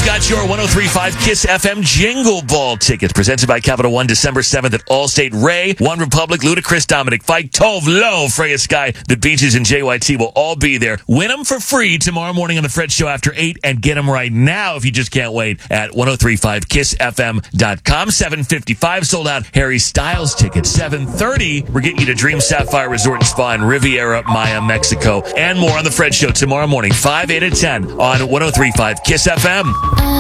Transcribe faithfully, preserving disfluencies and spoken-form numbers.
got your one oh three point five Kiss F M Jingle Ball tickets presented by Capital One December seventh at Allstate. Ray, One Republic, Ludacris, Dominic Fike, Tove Lo, Freya Sky, The Beaches, and J Y T will all be there. Win them for free tomorrow morning on the Fred Show after eight, and get them right now if you just can't wait at ten thirty-five kiss f m dot com. seven fifty-five sold out Harry Styles tickets. seven thirty, we're getting you to Dream Sapphire Resort and Spa in Riviera Maya, Mexico, and more on the Fred Show tomorrow morning, five, eight, and ten on ten thirty-five Kiss F M.